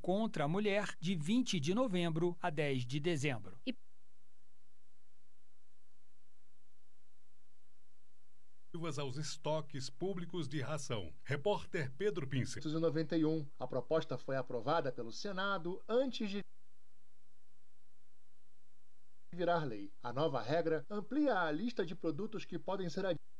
contra a Mulher, de 20 de novembro a 10 de dezembro. Aos estoques públicos de ração. Repórter Pedro Pince. Em 1991, a proposta foi aprovada pelo Senado antes de virar lei. A nova regra amplia a lista de produtos que podem ser